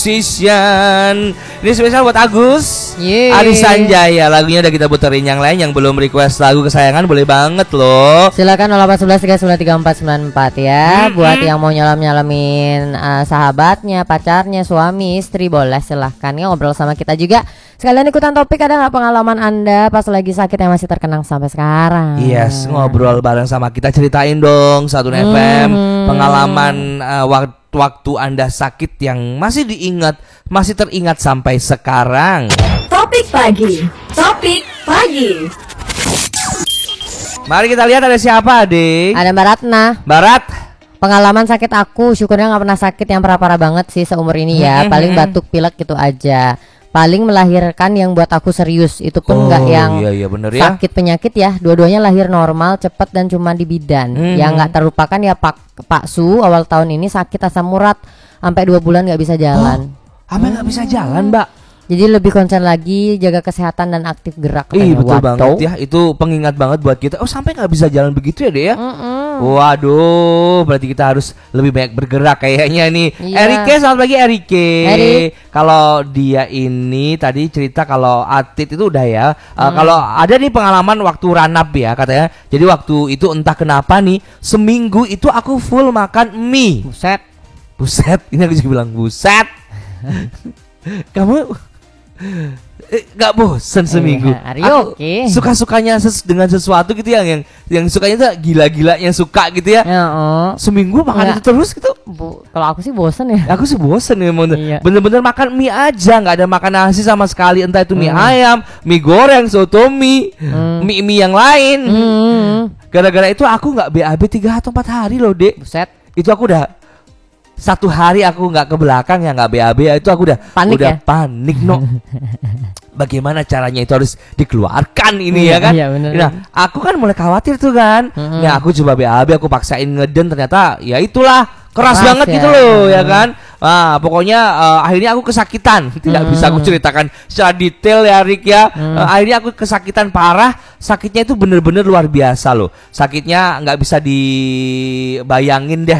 Musician. Ini spesial buat Agus Yeay. Ari Sanjaya. Lagunya udah kita puterin. Yang lain yang belum request lagu kesayangan boleh banget loh. Silakan 0811 3934 ya. Buat yang mau nyelam-nyelamin sahabatnya, pacarnya, suami, istri, boleh silahkan ya ngobrol sama kita juga. Sekalian ikutan topik, ada nggak pengalaman Anda pas lagi sakit yang masih terkenang sampai sekarang? Yes, ngobrol bareng sama kita. Ceritain dong Satu FM pengalaman waktu Anda sakit yang masih diingat, masih teringat sampai sekarang. Topik pagi. Topik pagi. Mari kita lihat ada siapa, Adik. Ada Mbak Ratna. Barat. Pengalaman sakit aku, syukurnya nggak pernah sakit yang parah-parah banget sih seumur ini ya. Paling batuk pilek gitu aja. Paling melahirkan yang buat aku serius, itu pun nggak yang iya, bener ya. sakit penyakit ya. Dua-duanya lahir normal, cepat dan cuma di bidan. Yang nggak terlupakan ya Pak Su awal tahun ini sakit asam urat sampai 2 bulan nggak bisa jalan. Apa nggak bisa jalan, Mbak? Jadi lebih konsen lagi jaga kesehatan dan aktif gerak. Ih, betul banget ya. Itu pengingat banget buat kita. Oh, sampai nggak bisa jalan begitu ya, Dek ya? Waduh, berarti kita harus lebih banyak bergerak kayaknya nih. Iya. Erike, selamat pagi Erike. Erik. Kalau dia ini tadi cerita kalau Atit itu udah ya. Kalau ada nih pengalaman waktu ranap ya katanya. Jadi waktu itu entah kenapa nih, seminggu itu aku full makan mie. Buset, ini aku juga bilang buset. Kamu gak bosen seminggu? Aku Oke. suka-sukanya dengan sesuatu gitu yang sukanya tuh gila-gila yang suka gitu ya. Seminggu makan itu terus gitu. Kalau aku sih bosen ya. Aku sih bosen ya, Iya. bener-bener makan mie aja, nggak ada makan nasi sama sekali. Entah itu mie ayam, mie goreng, soto mie, mie yang lain. Gara-gara itu aku nggak BAB 3 atau 4 hari loh, Dek. Buset. Itu aku udah 1 hari aku nggak ke belakang ya, nggak BAB ya, itu aku udah panik no. Bagaimana caranya itu harus dikeluarkan ini ya kan? Iya, bener. Nah, aku kan mulai khawatir tuh kan. Nah, aku coba BAB, aku paksain ngeden, ternyata ya itulah keras banget ya. gitu loh ya kan. Nah, pokoknya akhirnya aku kesakitan. Tidak bisa aku ceritakan secara detail ya Rick ya. Akhirnya aku kesakitan parah. Sakitnya itu bener-bener luar biasa loh. Sakitnya nggak bisa dibayangin deh.